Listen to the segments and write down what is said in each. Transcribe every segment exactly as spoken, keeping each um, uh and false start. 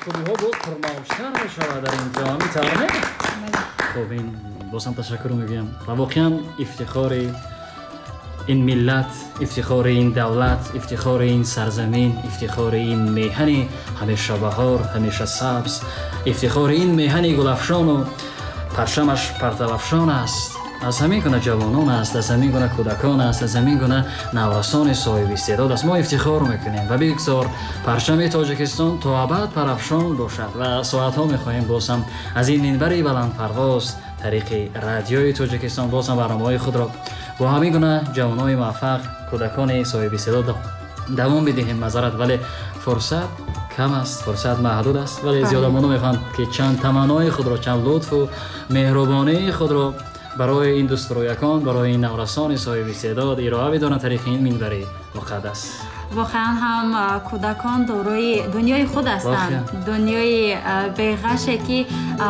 خوبی‌ها بود پرمایش‌تر می‌شود در این جامعه می‌توانید. خب این بازم تشکر میگم و واقعا افتخار این ملت، افتخار این دولت، افتخار این سرزمین، افتخار این میهن همیشه بهار، همیشه سبز، افتخار این میهن گلفشان و پرچمش پرتوافشان است. از همین گونه جوانان است، از همین گونه کودکان است، از همین گونه نوسان صاحب استعداد است. ما افتخار میکنیم و بگذار پرچم تاجیکستان تا ابد پرافشان باشد و ساعتها میخواهیم بازم از این منبر بلند پرواز طریق رادیوی تاجیکستان بازم برنامه‌های خود را با همین گونه جوانان موفق، کودکان صاحب استعداد دوام بدهیم. معذرت ولی فرصت کم است، فرصت محدود است، ولی زیادمون میخوام که چند تمنای خود را، چند لطف و مهربانی خود را برای این دوست رویکان، برای این نورسان صاحب استعداد ارائه بدن طریق این منبر مقدس. واقعا هم کودکان دارای دنیای خود هستند، دنیای بی‌غشه که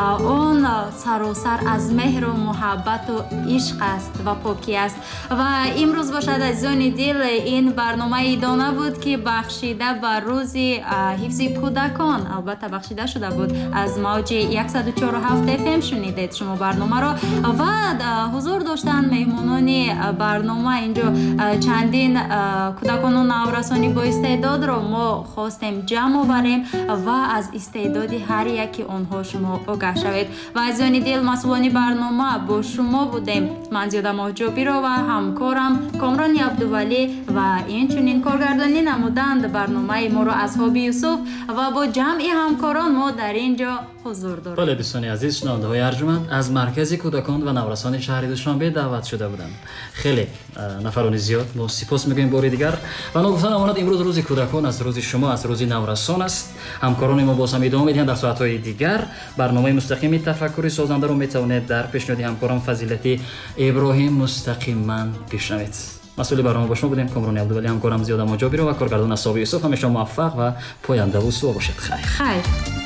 اون سراسر از مهر و محبت و عشق است و پاکی است. و امروز باشد عزیزان دل این برنامه دانه بود که بخشیده بر روز حفظ کودکان، البته بخشیده شده بود از موج صد و چهار و هفت اف ام شنیدید شما برنامه را و حضور داشتن مهمانان برنامه اینجا چندین کودکان و نورسان با استعداد را ما خواستیم جمع آوریم و از استعداد هر یکی آنها شما آگاه شوید. و عزیزان دل مسئولان برنامه با شما بودیم، من زیاده محجوبی را و همکارم کامران عبدولی و اینچنین کارگردانی نمودند برنامه ما را اصحاب یوسف و با جمع همکاران ما در اینجا حضور داریم. بله دوستان عزیز، شنونده های ارجمند، از مرکز کودکان و نورسان شهر دوشنبه دعوت شده بودند. خیلی نفران زیاد ما سپاس میگوییم بار دیگر و نگفتن امانت امروز روز کودکان است، روز شما است، روز نورسان است. همکاران ما باز هم ادامه میدهند در ساعت‌های دیگر. برنامه مستقیم تفکری سازنده رو میتونید در پیشنهاد همکاران فضیلتی ابراهیم مستقیما بشنوید. مسئول برنامه با شما بودیم کامران عبدولی، همکارم زیاده مجابی رو و کارگردان اصحاب یوسف. همیشه موفق و پاینده و سو باشید. خیر خیر